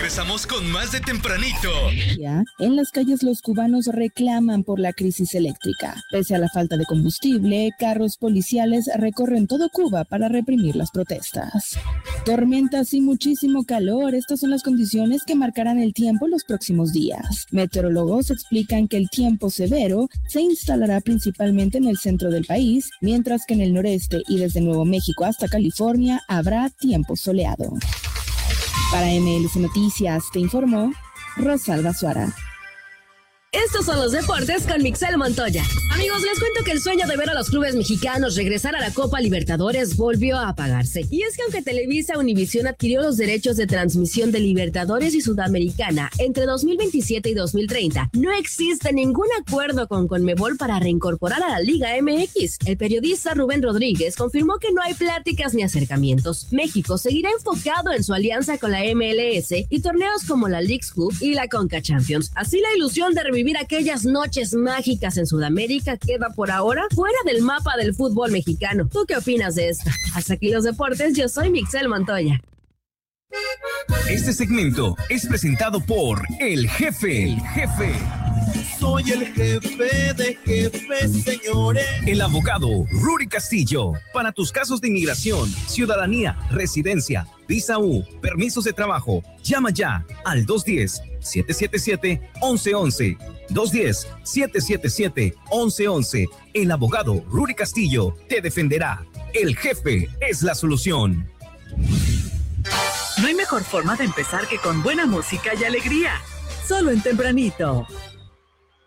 Regresamos con más de Tempranito. En las calles los cubanos reclaman por la crisis eléctrica. Pese a la falta de combustible, carros policiales recorren todo Cuba para reprimir las protestas. Tormentas y muchísimo calor, estas son las condiciones que marcarán el tiempo los próximos días. Meteorólogos explican que el tiempo severo se instalará principalmente en el centro del país, mientras que en el noreste y desde Nuevo México hasta California habrá tiempo soleado. Para MLC Noticias, te informó Rosalba Suara. Estos son los deportes con Mixel Montoya. Amigos, les cuento que el sueño de ver a los clubes mexicanos regresar a la Copa Libertadores volvió a apagarse. Y es que aunque Televisa Univisión adquirió los derechos de transmisión de Libertadores y Sudamericana entre 2027 y 2030, no existe ningún acuerdo con Conmebol para reincorporar a la Liga MX. El periodista Rubén Rodríguez confirmó que no hay pláticas ni acercamientos. México seguirá enfocado en su alianza con la MLS y torneos como la Leagues Cup y la Conca Champions. Así la ilusión de revivir aquellas noches mágicas en Sudamérica queda por ahora fuera del mapa del fútbol mexicano. ¿Tú qué opinas de esto? Hasta aquí los deportes, yo soy Mixel Montoya. Este segmento es presentado por El Jefe. El Jefe. Soy el jefe de jefes, señores. El abogado Rudy Castillo. Para tus casos de inmigración, ciudadanía, residencia, visa U, permisos de trabajo, llama ya al 210-777-1111. 210-777-1111. El abogado Rudy Castillo te defenderá. El Jefe es la solución. No hay mejor forma de empezar que con buena música y alegría. Solo en Tempranito.